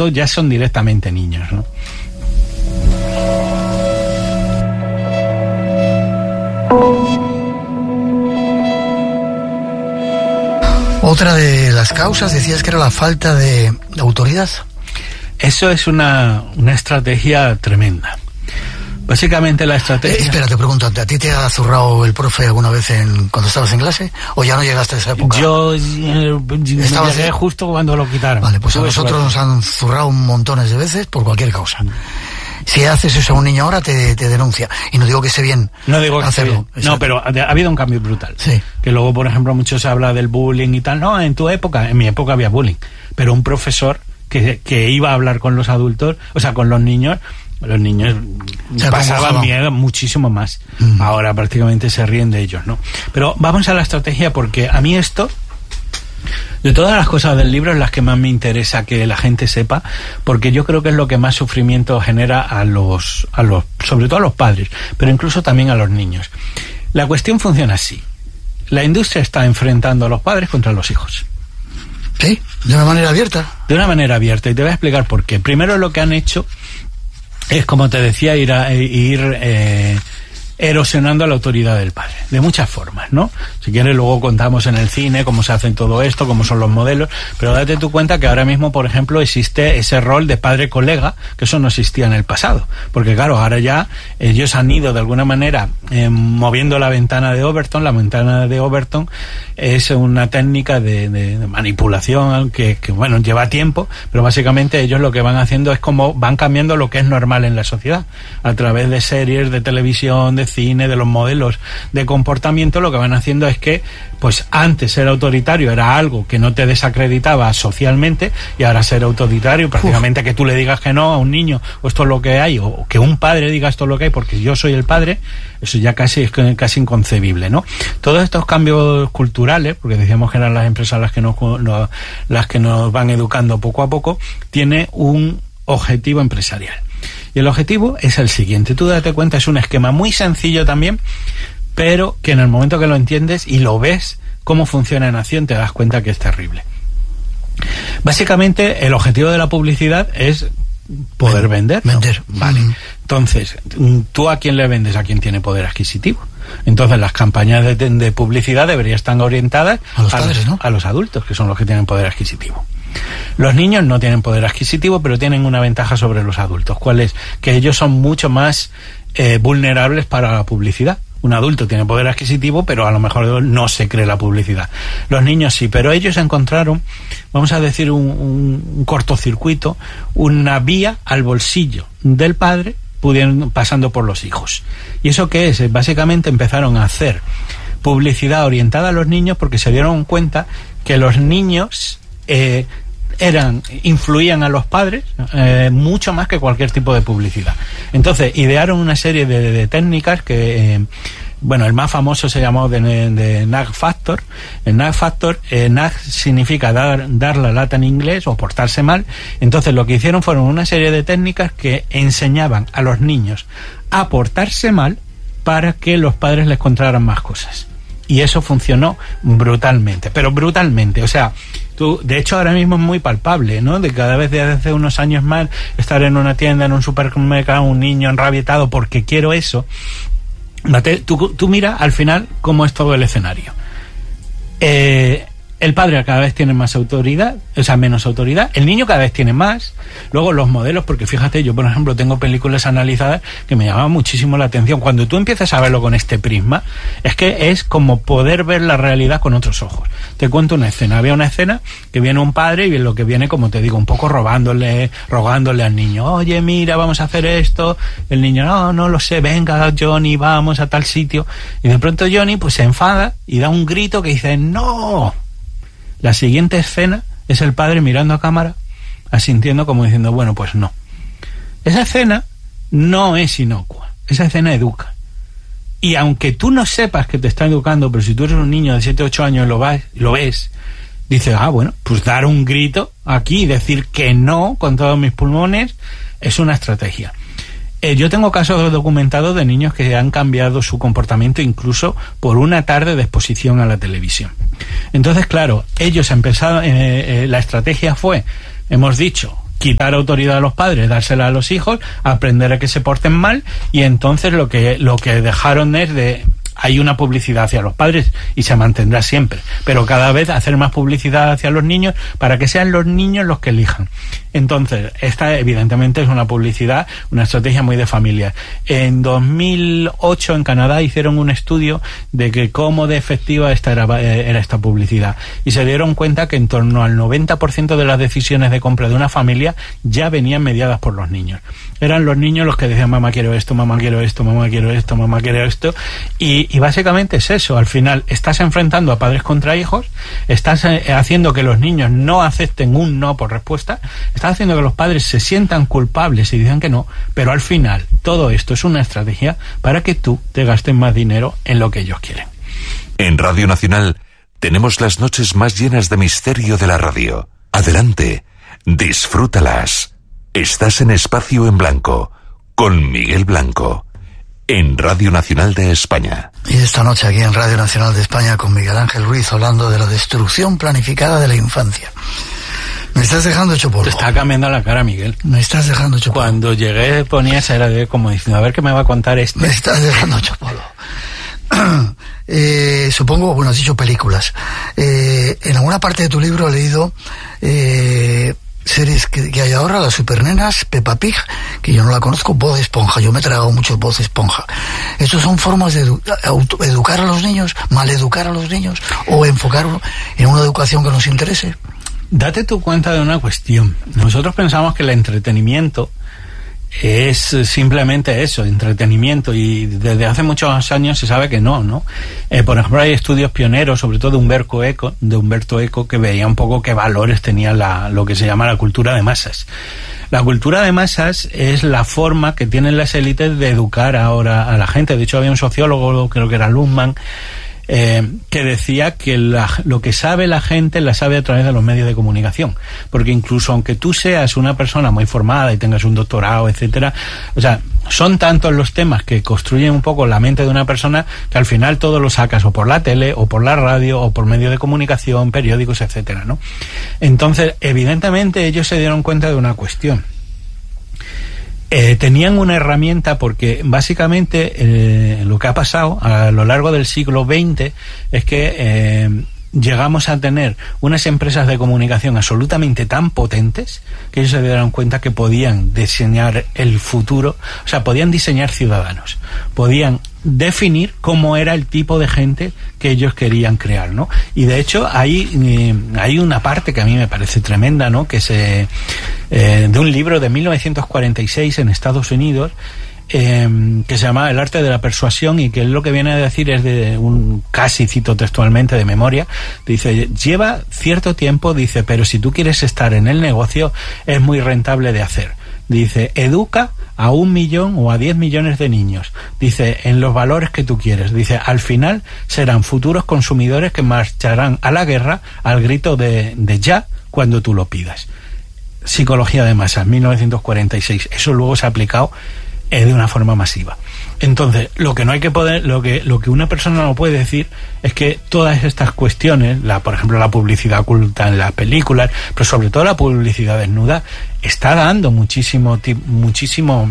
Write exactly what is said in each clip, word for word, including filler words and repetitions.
estos ya son directamente niños, ¿no? Otra de las causas, decías que era la falta de, de autoridad. Eso es una, una estrategia tremenda. Básicamente la estrategia... Eh, espera, te pregunto, ¿a ti te ha zurrado el profe alguna vez en, cuando estabas en clase? ¿O ya no llegaste a esa época? Yo, yo Estabas llegué justo cuando lo quitaron. Vale, pues a Tuve nosotros suerte. nos han zurrado montones de veces por cualquier causa. Si haces eso a un niño ahora, te, te denuncia. Y no digo que esté bien No digo que esté hacerlo. bien. No, pero ha, ha habido un cambio brutal. Sí. Que luego, por ejemplo, mucho se habla del bullying y tal. No, en tu época, en mi época había bullying. Pero un profesor que, que iba a hablar con los adultos, o sea, con los niños... Los niños se pasaban miedo muchísimo más. Mm. Ahora prácticamente se ríen de ellos, ¿no? Pero vamos a la estrategia, porque a mí esto, de todas las cosas del libro, es las que más me interesa que la gente sepa, porque yo creo que es lo que más sufrimiento genera a los, a los, sobre todo a los padres, pero incluso también a los niños. La cuestión funciona así. La industria está enfrentando a los padres contra los hijos. ¿Sí? ¿De una manera abierta? De una manera abierta, y te voy a explicar por qué. Primero, lo que han hecho es, como te decía, ir, a, ir eh, erosionando la autoridad del padre, de muchas formas, ¿no? Si quieres, luego contamos en el cine cómo se hace todo esto, cómo son los modelos, pero date tú cuenta que ahora mismo, por ejemplo, existe ese rol de padre-colega, que eso no existía en el pasado, porque claro, ahora ya ellos han ido de alguna manera eh, moviendo la ventana de Overton. La ventana de Overton es una técnica de, de, de manipulación que, que, bueno, lleva tiempo, pero básicamente ellos lo que van haciendo es como van cambiando lo que es normal en la sociedad, a través de series, de televisión, de cine, de los modelos de comportamiento. Lo que van haciendo es que, pues antes ser autoritario era algo que no te desacreditaba socialmente, y ahora ser autoritario, prácticamente Uf. que tú le digas que no a un niño, o esto es lo que hay, o que un padre diga esto es lo que hay porque yo soy el padre, eso ya casi es casi inconcebible, ¿no? Todos estos cambios culturales, porque decíamos que eran las empresas las que nos, no, las que nos van educando poco a poco, tiene un objetivo empresarial. Y el objetivo es el siguiente. Tú date cuenta, es un esquema muy sencillo también, pero que en el momento que lo entiendes y lo ves cómo funciona en acción, te das cuenta que es terrible. Básicamente, el objetivo de la publicidad es poder vender. ¿no? Vender. Vale. Mm. Entonces, ¿tú a quién le vendes? A quien tiene poder adquisitivo. Entonces, las campañas de, de publicidad deberían estar orientadas a los, a, padres, los, ¿no? a los adultos, que son los que tienen poder adquisitivo. Los niños no tienen poder adquisitivo, pero tienen una ventaja sobre los adultos. ¿Cuál es? Que ellos son mucho más eh, vulnerables para la publicidad. Un adulto tiene poder adquisitivo, pero a lo mejor no se cree la publicidad. Los niños sí, pero ellos encontraron, vamos a decir, un, un, un cortocircuito, una vía al bolsillo del padre, pudiendo, pasando por los hijos. ¿Y eso qué es? Básicamente empezaron a hacer publicidad orientada a los niños, porque se dieron cuenta que los niños eh, eran influían a los padres eh, mucho más que cualquier tipo de publicidad. Entonces idearon una serie de, de, de técnicas que eh, bueno, el más famoso se llamó de, de Nag Factor. El Nag Factor, eh, Nag significa dar, dar la lata en inglés o portarse mal. Entonces lo que hicieron fueron una serie de técnicas que enseñaban a los niños a portarse mal para que los padres les contaran más cosas. Y eso funcionó brutalmente, pero brutalmente. O sea, tú, de hecho ahora mismo es muy palpable, ¿no? De cada vez desde hace unos años más estar en una tienda, en un supermercado, un niño enrabietado porque quiero eso. Tú, tú mira al final cómo es todo el escenario. Eh, el padre cada vez tiene más autoridad, o sea, menos autoridad. El niño cada vez tiene más. Luego los modelos, porque fíjate, yo por ejemplo tengo películas analizadas que me llamaban muchísimo la atención. Cuando tú empiezas a verlo con este prisma, es que es como poder ver la realidad con otros ojos. Te cuento una escena. Había una escena que viene un padre y lo que viene, como te digo, un poco robándole, rogándole al niño. Oye, mira, vamos a hacer esto. El niño, no, no lo sé, venga, Johnny, vamos a tal sitio. Y de pronto Johnny pues se enfada y da un grito que dice, ¡no! La siguiente escena es el padre mirando a cámara, asintiendo como diciendo, bueno, pues no. Esa escena no es inocua, esa escena educa. Y aunque tú no sepas que te está educando, pero si tú eres un niño de siete u ocho años y lo, vas, lo ves, dices, ah, bueno, pues dar un grito aquí y decir que no con todos mis pulmones es una estrategia. Eh, yo tengo casos documentados de niños que han cambiado su comportamiento incluso por una tarde de exposición a la televisión. Entonces, claro, ellos empezaron, eh, eh, la estrategia fue, hemos dicho, quitar autoridad a los padres, dársela a los hijos, aprender a que se porten mal, y entonces lo que, lo que dejaron es de... Hay una publicidad hacia los padres y se mantendrá siempre, pero cada vez hacer más publicidad hacia los niños para que sean los niños los que elijan. Entonces, esta evidentemente es una publicidad, una estrategia muy de familia. En dos mil ocho en Canadá hicieron un estudio de que cómo de efectiva esta era, era esta publicidad, y se dieron cuenta que en torno al noventa por ciento de las decisiones de compra de una familia ya venían mediadas por los niños. Eran los niños los que decían: mamá quiero esto, mamá quiero esto, mamá quiero esto, mamá quiero esto, y, y básicamente es eso. Al final estás enfrentando a padres contra hijos, estás eh, haciendo que los niños no acepten un no por respuesta, estás haciendo que los padres se sientan culpables y digan que no, pero al final todo esto es una estrategia para que tú te gastes más dinero en lo que ellos quieren. En Radio Nacional tenemos las noches más llenas de misterio de la radio. Adelante, disfrútalas. Estás en Espacio en Blanco, con Miguel Blanco, en Radio Nacional de España. Y esta noche aquí en Radio Nacional de España con Miguel Ángel Ruiz, hablando de la destrucción planificada de la infancia. Me estás dejando hecho polvo. Te está cambiando la cara, Miguel. Me estás dejando hecho polvo. Cuando llegué ponía esa era de como diciendo: a ver qué me va a contar este. Me estás dejando hecho polvo. eh, supongo, bueno, has dicho películas. Eh, en alguna parte de tu libro he leído... Eh, series que, que hay ahora, las supernenas, Peppa Pig, que yo no la conozco, Bob Esponja, yo me he tragado mucho Bob Esponja. ¿Estos son formas de edu auto educar a los niños, maleducar a los niños, o enfocar en una educación que nos interese? Date tu cuenta de una cuestión. Nosotros pensamos que el entretenimiento es simplemente eso, entretenimiento, y desde hace muchos años se sabe que no, ¿no? Eh, por ejemplo, hay estudios pioneros, sobre todo de Humberto Eco, de Humberto Eco, que veía un poco qué valores tenía la, lo que se llama la cultura de masas. La cultura de masas es la forma que tienen las élites de educar ahora a la gente. De hecho, había un sociólogo, creo que era Luhmann, Eh, que decía que la, lo que sabe la gente la sabe a través de los medios de comunicación, porque incluso aunque tú seas una persona muy formada y tengas un doctorado, etcétera, o sea, son tantos los temas que construyen un poco la mente de una persona que al final todo lo sacas o por la tele o por la radio o por medios de comunicación, periódicos, etcétera, ¿no? Entonces, evidentemente ellos se dieron cuenta de una cuestión. Eh, tenían una herramienta, porque básicamente eh, lo que ha pasado a lo largo del siglo veinte es que eh, llegamos a tener unas empresas de comunicación absolutamente tan potentes que ellos se dieron cuenta que podían diseñar el futuro, o sea, podían diseñar ciudadanos, podían definir cómo era el tipo de gente que ellos querían crear, ¿no? Y de hecho hay, eh, hay una parte que a mí me parece tremenda, ¿no? Que se eh, de un libro de mil novecientos cuarenta y seis en Estados Unidos, eh, que se llama El arte de la persuasión, y que lo que viene a decir es de un, casi cito textualmente de memoria, dice: lleva cierto tiempo, dice, pero si tú quieres estar en el negocio es muy rentable de hacer. Dice, educa a un millón o a diez millones de niños, dice, en los valores que tú quieres. Dice, al final serán futuros consumidores que marcharán a la guerra al grito de, de ya cuando tú lo pidas. Psicología de masas, mil novecientos cuarenta y seis. Eso luego se ha aplicado eh, de una forma masiva. Entonces, lo que no hay que poder, lo que lo que una persona no puede decir es que todas estas cuestiones, la, por ejemplo, la publicidad oculta en las películas, pero sobre todo la publicidad desnuda, está dando muchísimo, muchísimo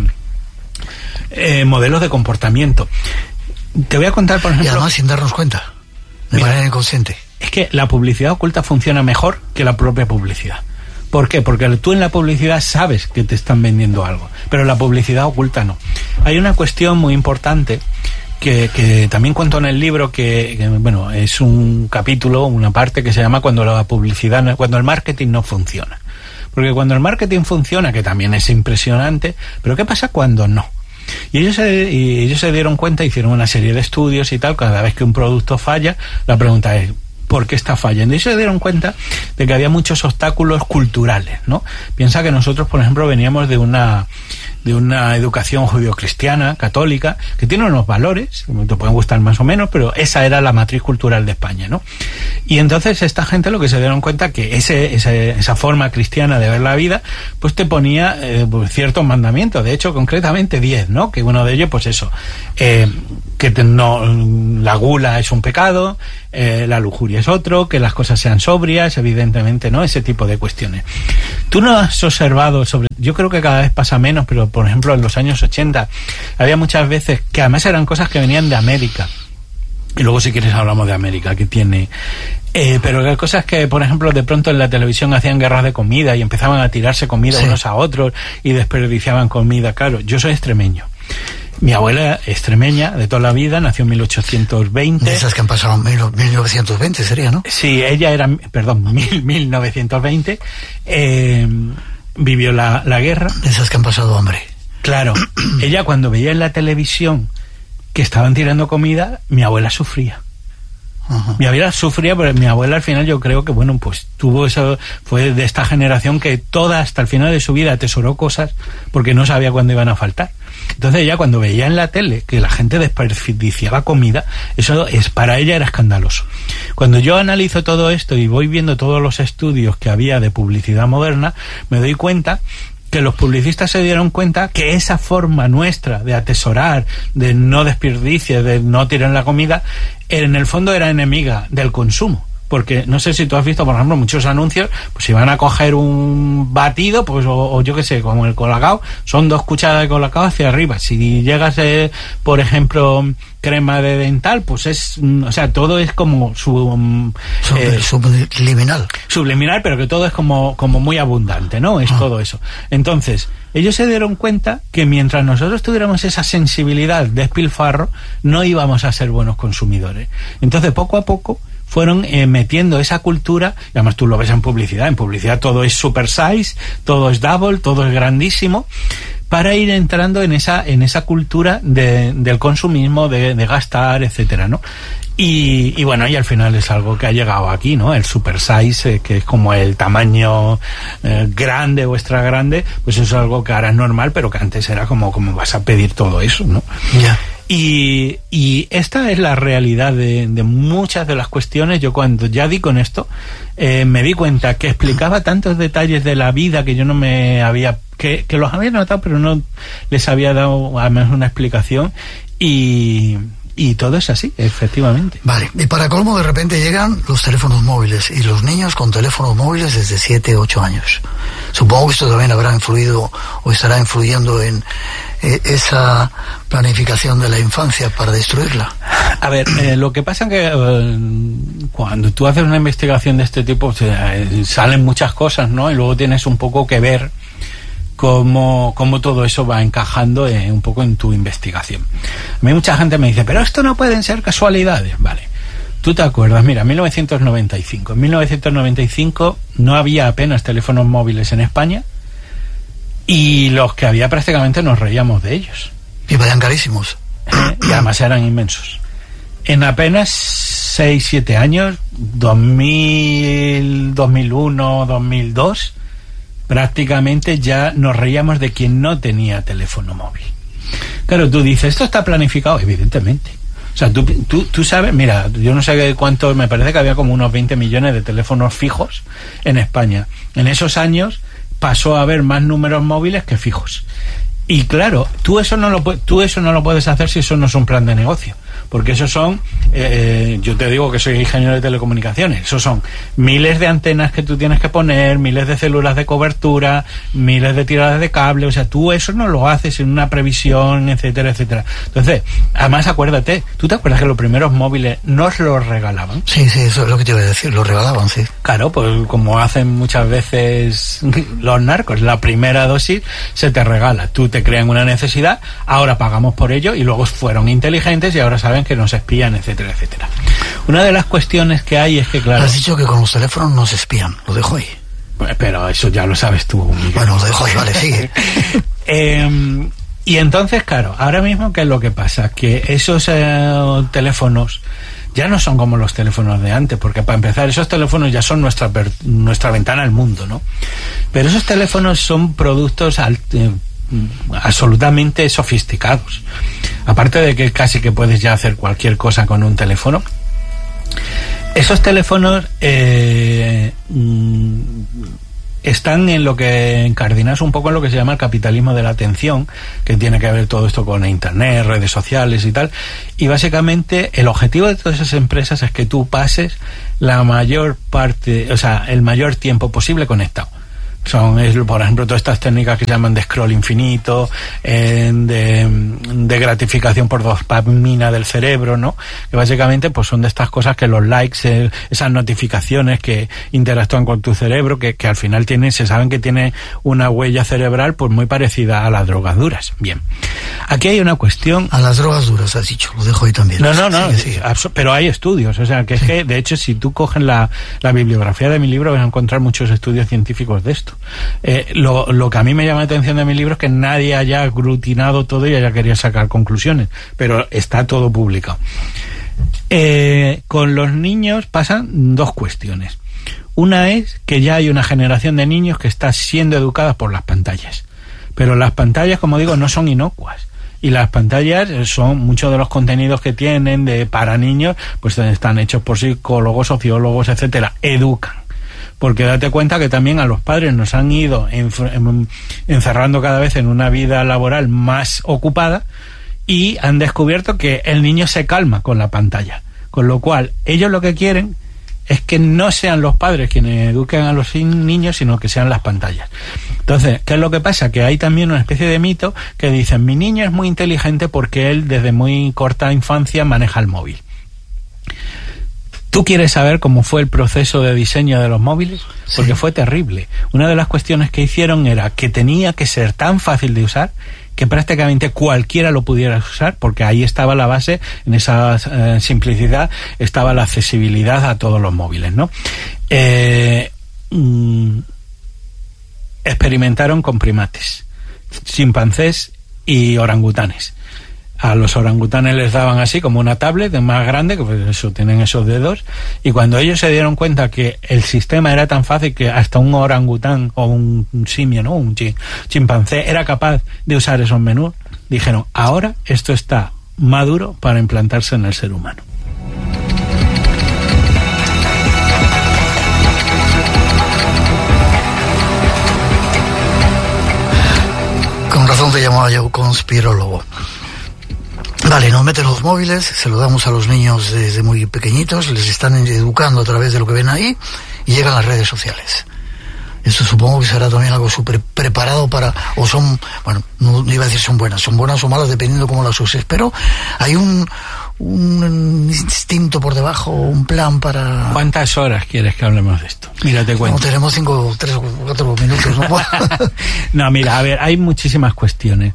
eh, modelos de comportamiento. Te voy a contar, por ejemplo... Y además sin darnos cuenta, de mira, manera inconsciente. Es que la publicidad oculta funciona mejor que la propia publicidad. ¿Por qué? Porque tú en la publicidad sabes que te están vendiendo algo, pero la publicidad oculta no. Hay una cuestión muy importante que, que también cuento en el libro, que, que bueno, es un capítulo, una parte que se llama cuando la publicidad, cuando el marketing no funciona. Porque cuando el marketing funciona, que también es impresionante, pero ¿qué pasa cuando no? Y ellos se, y ellos se dieron cuenta, hicieron una serie de estudios y tal. Cada vez que un producto falla, la pregunta es: ¿por qué está fallando? Y se dieron cuenta de que había muchos obstáculos culturales, ¿no? Piensa que nosotros, por ejemplo, veníamos de una de una educación judio-cristiana, católica, que tiene unos valores, que te pueden gustar más o menos, pero esa era la matriz cultural de España, ¿no? Y entonces esta gente lo que se dieron cuenta que ese, ese esa forma cristiana de ver la vida, pues te ponía eh, pues ciertos mandamientos, de hecho concretamente diez, ¿no? Que uno de ellos, pues eso, eh, que te, no, la gula es un pecado, eh, la lujuria es otro, que las cosas sean sobrias, evidentemente, ¿no? Ese tipo de cuestiones. Tú no has observado sobre... Yo creo que cada vez pasa menos, pero por ejemplo en los años ochenta había muchas veces que además eran cosas que venían de América. Y luego si quieres hablamos de América, que tiene... Eh, pero hay cosas que, por ejemplo, de pronto en la televisión hacían guerras de comida y empezaban a tirarse comida sí. unos a otros y desperdiciaban comida. Claro, yo soy extremeño. Mi abuela extremeña de toda la vida, nació en mil ochocientos veinte. De esas que han pasado en mil novecientos veinte sería, ¿no? Sí, ella era, perdón, mil novecientos veinte. Eh, vivió la, la guerra. De esas que han pasado hambre. Claro, ella cuando veía en la televisión que estaban tirando comida, mi abuela sufría. Uh-huh. Mi abuela sufría, pero mi abuela al final yo creo que, bueno, pues tuvo eso, fue de esta generación que toda hasta el final de su vida atesoró cosas porque no sabía cuándo iban a faltar. Entonces ella cuando veía en la tele que la gente desperdiciaba comida, eso es para ella era escandaloso. Cuando yo analizo todo esto y voy viendo todos los estudios que había de publicidad moderna, me doy cuenta que los publicistas se dieron cuenta que esa forma nuestra de atesorar, de no desperdicio, de no tirar la comida, en el fondo era enemiga del consumo. Porque no sé si tú has visto, por ejemplo, muchos anuncios, pues si van a coger un batido, pues o, o yo qué sé, como el Colacao, son dos cucharadas de Colacao hacia arriba. Si llegas, eh, por ejemplo, crema de dental, pues es, o sea, todo es como su, eh, subliminal. Subliminal, pero que todo es como, como muy abundante, ¿no? Es ah. todo eso. Entonces, ellos se dieron cuenta que mientras nosotros tuviéramos esa sensibilidad de despilfarro, no íbamos a ser buenos consumidores. Entonces, poco a poco, fueron eh, metiendo esa cultura, y además tú lo ves en publicidad, en publicidad todo es super size, todo es double, todo es grandísimo, para ir entrando en esa en esa cultura de, del consumismo, de, de gastar, etcétera, ¿no? Y, y bueno, y al final es algo que ha llegado aquí, ¿no? El super size, eh, que es como el tamaño eh, grande o extra grande, pues eso es algo que ahora es normal, pero que antes era como, como vas a pedir todo eso, ¿no? Ya. Yeah. Y, y esta es la realidad de, de muchas de las cuestiones. Yo cuando ya di con esto, eh, me di cuenta que explicaba tantos detalles de la vida que yo no me había, que, que los había notado, pero no les había dado al menos una explicación. Y, y todo es así, efectivamente. Vale, y para colmo de repente llegan los teléfonos móviles y los niños con teléfonos móviles desde siete, ocho años. Supongo que esto también habrá influido o estará influyendo en eh, esa planificación de la infancia para destruirla. A ver, eh, lo que pasa es que eh, cuando tú haces una investigación de este tipo, eh, salen muchas cosas, ¿no? Y luego tienes un poco que ver cómo, cómo todo eso va encajando eh, un poco en tu investigación. A mí mucha gente me dice, pero esto no pueden ser casualidades. Vale, tú te acuerdas, mira, mil novecientos noventa y cinco. En mil novecientos noventa y cinco no había apenas teléfonos móviles en España y los que había prácticamente nos reíamos de ellos. Y vayan carísimos. Eh, y además eran inmensos. En apenas seis, siete años, dos mil, dos mil uno, dos mil dos, prácticamente ya nos reíamos de quien no tenía teléfono móvil. Claro, tú dices, ¿esto está planificado? Evidentemente. O sea, tú, tú, tú sabes, mira, yo no sé cuánto, me parece que había como unos veinte millones de teléfonos fijos en España. En esos años pasó a haber más números móviles que fijos. Y claro, tú eso no lo, tú eso no lo puedes hacer si eso no es un plan de negocio. Porque esos son, eh, yo te digo que soy ingeniero de telecomunicaciones, esos son miles de antenas que tú tienes que poner, miles de células de cobertura, miles de tiradas de cable, o sea, tú eso no lo haces en una previsión, etcétera, etcétera. Entonces, además acuérdate, ¿tú te acuerdas que los primeros móviles nos los regalaban? Sí, sí, eso es lo que te iba a decir, los regalaban, sí. Claro, pues como hacen muchas veces los narcos, la primera dosis se te regala, tú te crean una necesidad, ahora pagamos por ello y luego fueron inteligentes y ahora saben que nos espían, etcétera, etcétera. Una de las cuestiones que hay es que, claro... Has dicho que con los teléfonos nos espían, lo dejo ahí. Pero eso ya lo sabes tú, Miguel. Bueno, lo dejo ahí, vale, sigue. eh, y entonces, claro, ahora mismo, ¿qué es lo que pasa? Que esos eh, teléfonos ya no son como los teléfonos de antes, porque para empezar, esos teléfonos ya son nuestra, nuestra ventana al mundo, ¿no? Pero esos teléfonos son productos... Al, eh, absolutamente sofisticados. Aparte de que casi que puedes ya hacer cualquier cosa con un teléfono, esos teléfonos eh, están en lo que encardinas un poco en lo que se llama el capitalismo de la atención, que tiene que ver todo esto con internet, redes sociales y tal, y básicamente el objetivo de todas esas empresas es que tú pases la mayor parte, o sea, el mayor tiempo posible conectado. Son, es, por ejemplo, todas estas técnicas que se llaman de scroll infinito, eh, de, de gratificación por dopamina del cerebro, ¿no? Que básicamente pues son de estas cosas que los likes, eh, esas notificaciones que interactúan con tu cerebro, que, que al final tienen, se saben que tiene una huella cerebral pues muy parecida a las drogas duras. Bien. Aquí hay una cuestión... A las drogas duras, has dicho, lo dejo ahí también. No, no, no, sí, sí. Pero hay estudios, o sea, que es que, de hecho, si tú coges la, la bibliografía de mi libro, vas a encontrar muchos estudios científicos de esto. Eh, lo, lo que a mí me llama la atención de mi libro es que nadie haya aglutinado todo y haya querido sacar conclusiones, pero está todo publicado. Eh, con los niños pasan dos cuestiones. Una es que ya hay una generación de niños que está siendo educada por las pantallas, pero las pantallas, como digo, no son inocuas. Y las pantallas son muchos de los contenidos que tienen de para niños, pues están hechos por psicólogos, sociólogos, etcétera, educan. Porque date cuenta que también a los padres nos han ido encerrando cada vez en una vida laboral más ocupada y han descubierto que el niño se calma con la pantalla. Con lo cual, ellos lo que quieren es que no sean los padres quienes eduquen a los niños, sino que sean las pantallas. Entonces, ¿qué es lo que pasa? Que hay también una especie de mito que dicen, mi niño es muy inteligente porque él desde muy corta infancia maneja el móvil. ¿Tú quieres saber cómo fue el proceso de diseño de los móviles? Porque sí. Fue terrible. Una de las cuestiones que hicieron era que tenía que ser tan fácil de usar que prácticamente cualquiera lo pudiera usar, porque ahí estaba la base, en esa eh, simplicidad estaba la accesibilidad a todos los móviles, ¿no? Eh, mm, experimentaron con primates, chimpancés y orangutanes. A los orangutanes les daban así como una tablet más grande, que pues eso, tienen esos dedos, y cuando ellos se dieron cuenta que el sistema era tan fácil que hasta un orangután o un simio, ¿no? Un chimpancé era capaz de usar esos menús, dijeron, ahora esto está maduro para implantarse en el ser humano. Con razón te llamaba yo conspirólogo. Vale, nos meten los móviles, se lo damos a los niños desde muy pequeñitos, les están educando a través de lo que ven ahí y llegan las redes sociales. Esto supongo que será también algo súper preparado para, o son, bueno, no iba a decir son buenas, son buenas o malas dependiendo cómo las uses, pero hay un, un instinto por debajo, un plan para... ¿Cuántas horas quieres que hablemos de esto? Mira, te cuento. No, tenemos cinco, tres o cuatro minutos, ¿no? No, mira, a ver, hay muchísimas cuestiones.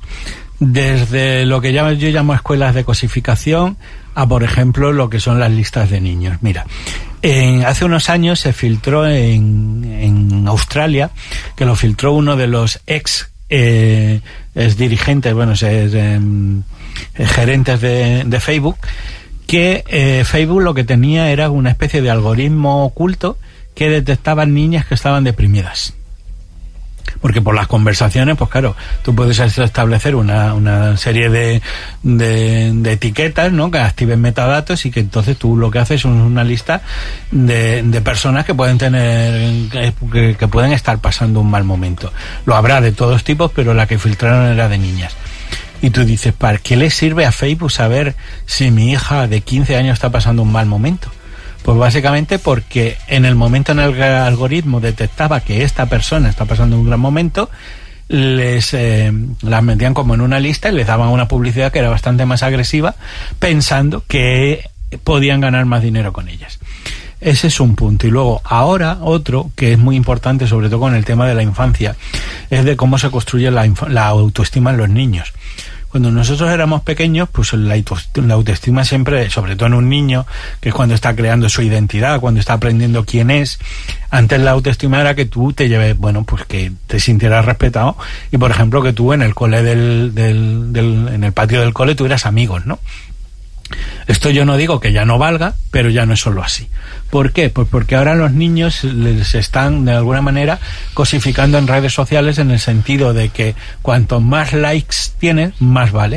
Desde lo que yo llamo escuelas de cosificación a, por ejemplo, lo que son las listas de niños. Mira, en, hace unos años se filtró en, en Australia, que lo filtró uno de los ex eh, es dirigentes, bueno, es, eh, gerentes de, de Facebook, que eh, Facebook lo que tenía era una especie de algoritmo oculto que detectaba niñas que estaban deprimidas. Porque por las conversaciones, pues claro, tú puedes establecer una, una serie de, de, de etiquetas, ¿no? Que activen metadatos y que entonces tú lo que haces es una lista de, de personas que pueden tener, que, que pueden estar pasando un mal momento. Lo habrá de todos tipos, pero la que filtraron era de niñas. Y tú dices, ¿para qué le sirve a Facebook saber si mi hija de quince años está pasando un mal momento? Pues básicamente porque en el momento en el que el algoritmo detectaba que esta persona está pasando un gran momento, les eh, las metían como en una lista y les daban una publicidad que era bastante más agresiva, pensando que podían ganar más dinero con ellas. Ese es un punto. Y luego, ahora, otro que es muy importante, sobre todo con el tema de la infancia, es de cómo se construye la, inf- la autoestima en los niños. Cuando nosotros éramos pequeños, pues la autoestima siempre, sobre todo en un niño, que es cuando está creando su identidad, cuando está aprendiendo quién es, antes la autoestima era que tú te lleves, bueno, pues que te sintieras respetado y, por ejemplo, que tú en el cole del, del, del en el patio del cole tuvieras amigos, ¿no? Esto yo no digo que ya no valga, pero ya no es solo así. ¿Por qué? Pues porque ahora los niños les están de alguna manera cosificando en redes sociales en el sentido de que cuanto más likes tienes, más vales.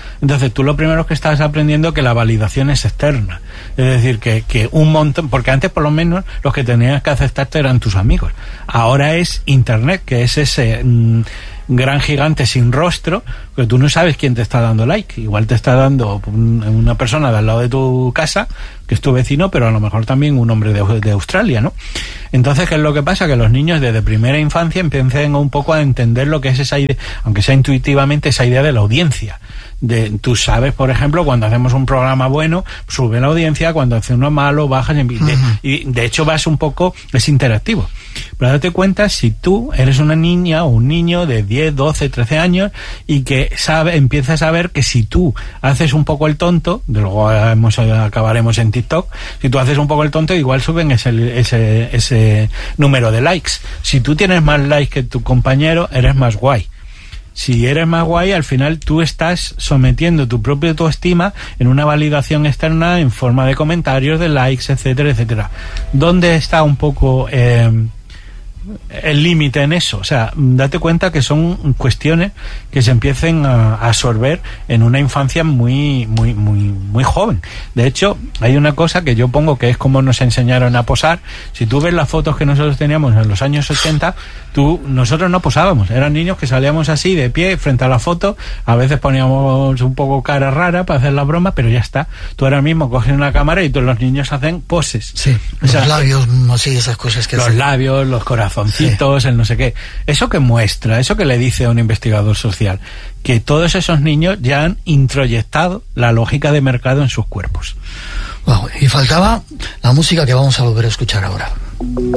Entonces tú lo primero que estás aprendiendo es que la validación es externa. Es decir, que, que un montón, porque antes por lo menos los que tenías que aceptarte eran tus amigos. Ahora es Internet, que es ese mmm, gran gigante sin rostro, que tú no sabes quién te está dando like. Igual te está dando una persona de al lado de tu casa, que es tu vecino, pero a lo mejor también un hombre de, de Australia, ¿no? Entonces, ¿qué es lo que pasa? Que los niños desde primera infancia empiezan un poco a entender lo que es esa idea, aunque sea intuitivamente, esa idea de la audiencia. De, tú sabes, por ejemplo, cuando hacemos un programa bueno, sube la audiencia, cuando hace uno malo, bajas, y de, uh-huh. y de hecho vas un poco, es interactivo. Pero date cuenta, si tú eres una niña o un niño de diez, doce, trece años y que sabe, empiezas a ver que si tú haces un poco el tonto, de luego hemos, acabaremos en TikTok, si tú haces un poco el tonto, igual suben ese, ese, ese número de likes. Si tú tienes más likes que tu compañero, eres más guay. Si eres más guay, al final tú estás sometiendo tu propia autoestima en una validación externa en forma de comentarios, de likes, etcétera, etcétera. ¿Dónde está un poco eh, el límite en eso? O sea, date cuenta que son cuestiones que se empiecen a absorber en una infancia muy, muy, muy, muy joven. De hecho, hay una cosa que yo pongo que es como nos enseñaron a posar. Si tú ves las fotos que nosotros teníamos en los años ochenta, tú, nosotros no posábamos. Eran niños que salíamos así de pie frente a la foto. A veces poníamos un poco cara rara para hacer la broma, pero ya está. Tú ahora mismo coges una cámara y todos los niños hacen poses. Sí, o sea, los labios, no sé, esas cosas que los hacen. labios, los corazoncitos, sí. El no sé qué. Eso que muestra, eso que le dice a un investigador social, que todos esos niños ya han introyectado la lógica de mercado en sus cuerpos. Wow, y faltaba la música que vamos a volver a escuchar ahora.